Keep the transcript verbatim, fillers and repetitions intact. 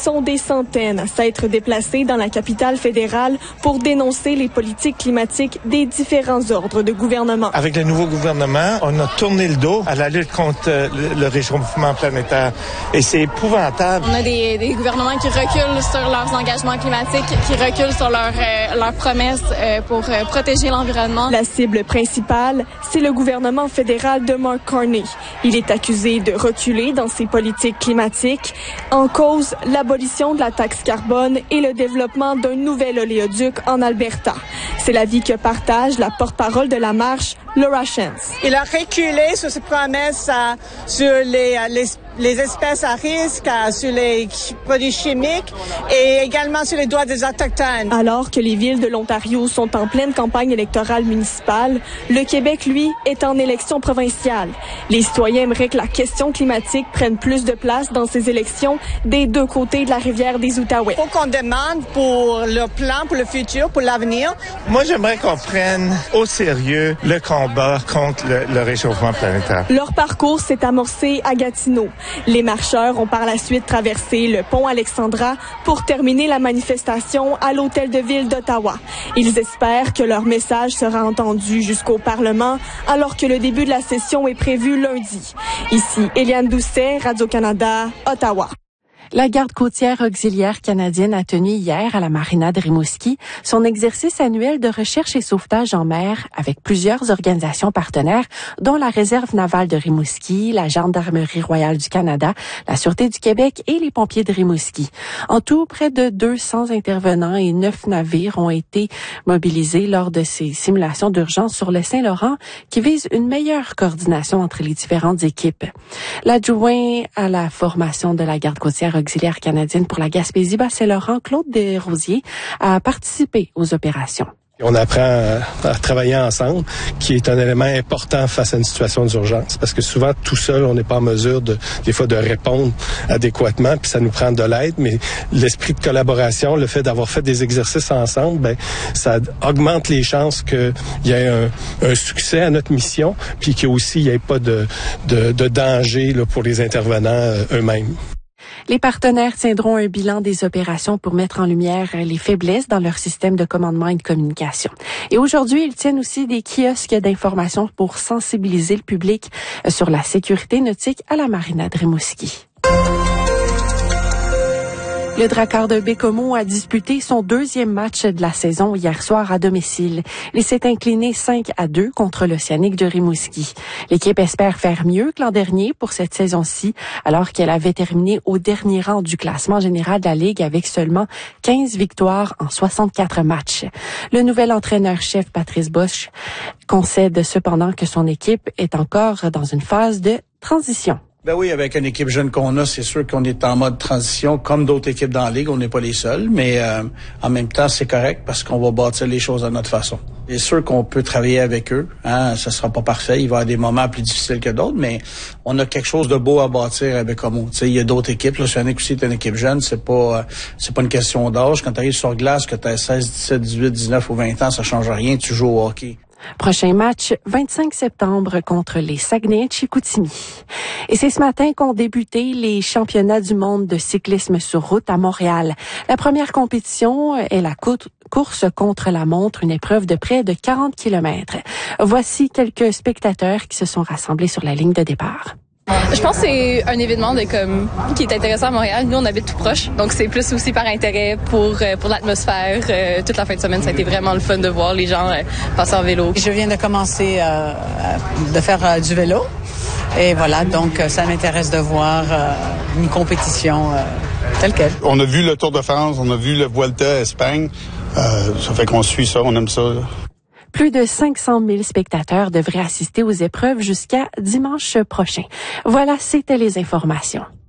sont des centaines à s'être déplacés dans la capitale fédérale pour dénoncer les politiques climatiques des différents ordres de gouvernement. Avec le nouveau gouvernement, on a tourné le dos à la lutte contre le, le réchauffement planétaire. Et c'est épouvantable. On a des, des gouvernements qui reculent sur leurs engagements climatiques, qui reculent sur leurs, euh, leurs promesses euh, pour euh, protéger l'environnement. La cible principale, c'est le gouvernement fédéral de Mark Carney. Il est accusé de reculer dans ses politiques climatiques. En cause, l'abolition de la taxe carbone et le développement d'un nouvel oléoduc en Alberta. C'est l'avis que partage la porte-parole de la marche, Laura Chance. Il a reculé sur ses promesses euh, sur les, les, les espèces à risque, euh, sur les produits chimiques et également sur les droits des Autochtones. Alors que les villes de l'Ontario sont en pleine campagne électorale municipale, le Québec, lui, est en élection provinciale. Les citoyens aimeraient que la question climatique prenne plus de place dans ces élections des deux côtés de la rivière des Outaouais. Il faut qu'on demande pour le plan, pour le futur, pour l'avenir. Moi, j'aimerais qu'on prenne au sérieux le combat contre le, le réchauffement planétaire. Leur parcours s'est amorcé à Gatineau. Les marcheurs ont par la suite traversé le pont Alexandra pour terminer la manifestation à l'hôtel de ville d'Ottawa. Ils espèrent que leur message sera entendu jusqu'au Parlement alors que le début de la session est prévu lundi. Ici, Éliane Doucet, Radio-Canada, Ottawa. La garde côtière auxiliaire canadienne a tenu hier à la marina de Rimouski son exercice annuel de recherche et sauvetage en mer avec plusieurs organisations partenaires, dont la Réserve navale de Rimouski, la Gendarmerie royale du Canada, la Sûreté du Québec et les pompiers de Rimouski. En tout, près de deux cents intervenants et neuf navires ont été mobilisés lors de ces simulations d'urgence sur le Saint-Laurent qui visent une meilleure coordination entre les différentes équipes. L'adjoint à la formation de la garde côtière auxiliaire canadienne pour la Gaspésie-Bas-Saint-Laurent, Claude Desrosiers, a participé aux opérations. On apprend à, à travailler ensemble, qui est un élément important face à une situation d'urgence, parce que souvent, tout seul, on n'est pas en mesure, de, des fois, de répondre adéquatement, puis ça nous prend de l'aide, mais l'esprit de collaboration, le fait d'avoir fait des exercices ensemble, ben, ça augmente les chances qu'il y ait un, un succès à notre mission, puis qu'aussi, il n'y ait pas de, de, de danger là, pour les intervenants euh, eux-mêmes. Les partenaires tiendront un bilan des opérations pour mettre en lumière les faiblesses dans leur système de commandement et de communication. Et aujourd'hui, ils tiennent aussi des kiosques d'information pour sensibiliser le public sur la sécurité nautique à la marina de Rimouski. Le Drakkar de Baie-Comeau a disputé son deuxième match de la saison hier soir à domicile. Il s'est incliné cinq à deux contre l'Océanique de Rimouski. L'équipe espère faire mieux que l'an dernier pour cette saison-ci, alors qu'elle avait terminé au dernier rang du classement général de la Ligue avec seulement quinze victoires en soixante-quatre matchs. Le nouvel entraîneur-chef Patrice Bosch concède cependant que son équipe est encore dans une phase de transition. Ben oui, avec une équipe jeune qu'on a, c'est sûr qu'on est en mode transition, comme d'autres équipes dans la Ligue, on n'est pas les seuls, mais euh, en même temps, c'est correct parce qu'on va bâtir les choses à notre façon. C'est sûr qu'on peut travailler avec eux, hein, ça sera pas parfait, il va y avoir des moments plus difficiles que d'autres, mais on a quelque chose de beau à bâtir avec Como. Tu sais, il y a d'autres équipes, l'Océanique aussi est une équipe jeune, c'est pas euh, c'est pas une question d'âge. Quand tu arrives sur glace, que tu as seize, dix-sept, dix-huit, dix-neuf ou vingt ans, ça change rien, tu joues au hockey. Prochain match, vingt-cinq septembre contre les Saguenay-Chicoutimi. Et c'est ce matin qu'ont débuté les championnats du monde de cyclisme sur route à Montréal. La première compétition est la course contre la montre, une épreuve de près de quarante kilomètres. Voici quelques spectateurs qui se sont rassemblés sur la ligne de départ. Je pense que c'est un événement de comme qui est intéressant à Montréal. Nous, on habite tout proche, donc c'est plus aussi par intérêt pour pour l'atmosphère. Euh, toute la fin de semaine, ça a été vraiment le fun de voir les gens euh, passer en vélo. Je viens de commencer euh, de faire euh, du vélo et voilà, donc ça m'intéresse de voir euh, une compétition euh, telle quelle. On a vu le Tour de France, on a vu le Vuelta Espagne. Euh, ça fait qu'on suit ça, on aime ça. Là. Plus de cinq cent mille spectateurs devraient assister aux épreuves jusqu'à dimanche prochain. Voilà, c'était les informations.